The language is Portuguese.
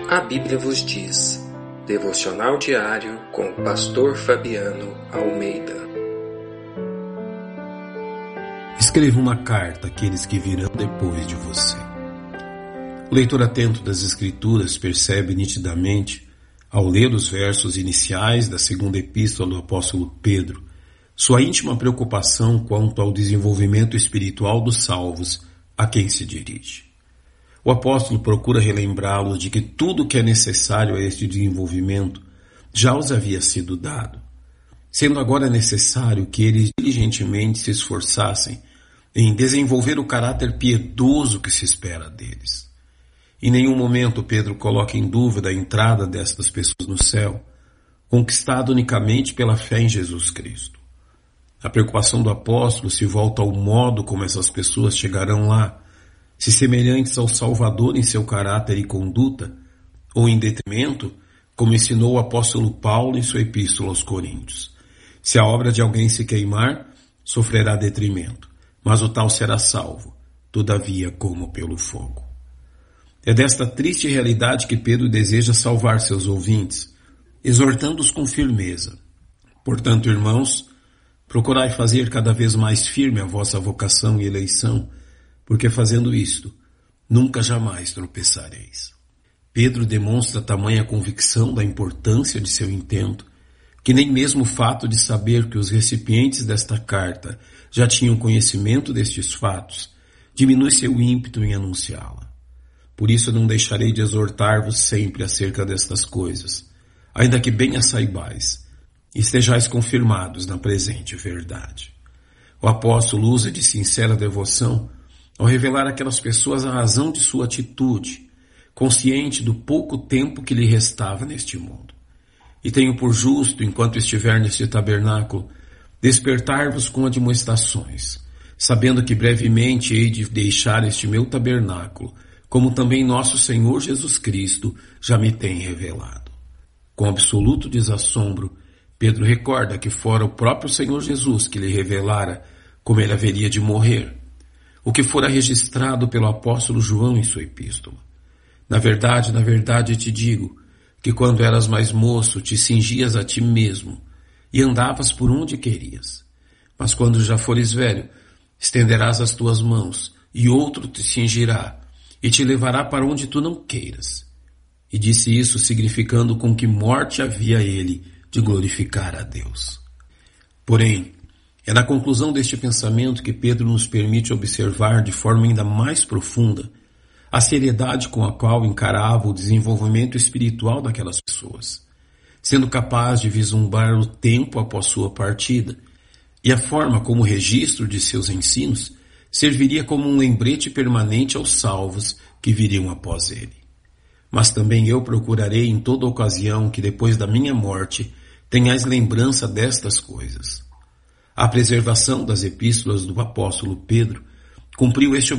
A Bíblia vos diz. Devocional diário com o pastor Fabiano Almeida. Escreva uma carta àqueles que virão depois de você. O leitor atento das Escrituras percebe nitidamente, ao ler os versos iniciais da segunda epístola do apóstolo Pedro, sua íntima preocupação quanto ao desenvolvimento espiritual dos salvos a quem se dirige. O apóstolo procura relembrá-los de que tudo o que é necessário a este desenvolvimento já os havia sido dado, sendo agora necessário que eles diligentemente se esforçassem em desenvolver o caráter piedoso que se espera deles. Em nenhum momento Pedro coloca em dúvida a entrada destas pessoas no céu, conquistada unicamente pela fé em Jesus Cristo. A preocupação do apóstolo se volta ao modo como essas pessoas chegarão lá, se semelhantes ao Salvador em seu caráter e conduta, ou em detrimento, como ensinou o apóstolo Paulo em sua epístola aos Coríntios. Se a obra de alguém se queimar, sofrerá detrimento, mas o tal será salvo, todavia como pelo fogo. É desta triste realidade que Pedro deseja salvar seus ouvintes, exortando-os com firmeza. Portanto, irmãos, procurai fazer cada vez mais firme a vossa vocação e eleição, porque fazendo isto, nunca jamais tropeçareis. Pedro demonstra tamanha convicção da importância de seu intento, que nem mesmo o fato de saber que os recipientes desta carta já tinham conhecimento destes fatos, diminui seu ímpeto em anunciá-la. Por isso não deixarei de exortar-vos sempre acerca destas coisas, ainda que bem as saibais, e estejais confirmados na presente verdade. O apóstolo usa de sincera devoção ao revelar àquelas pessoas a razão de sua atitude, consciente do pouco tempo que lhe restava neste mundo. E tenho por justo, enquanto estiver neste tabernáculo, despertar-vos com admoestações, sabendo que brevemente hei de deixar este meu tabernáculo, como também nosso Senhor Jesus Cristo já me tem revelado. Com absoluto desassombro, Pedro recorda que fora o próprio Senhor Jesus que lhe revelara como ele haveria de morrer, o que fora registrado pelo apóstolo João em sua epístola. Na verdade te digo, que quando eras mais moço te cingias a ti mesmo e andavas por onde querias. Mas quando já fores velho, estenderás as tuas mãos e outro te cingirá e te levará para onde tu não queiras. E disse isso significando com que morte havia ele de glorificar a Deus. Porém, é na conclusão deste pensamento que Pedro nos permite observar de forma ainda mais profunda a seriedade com a qual encarava o desenvolvimento espiritual daquelas pessoas, sendo capaz de vislumbrar o tempo após sua partida e a forma como o registro de seus ensinos serviria como um lembrete permanente aos salvos que viriam após ele. Mas também eu procurarei em toda ocasião que depois da minha morte tenhais lembrança destas coisas. A preservação das epístolas do apóstolo Pedro cumpriu este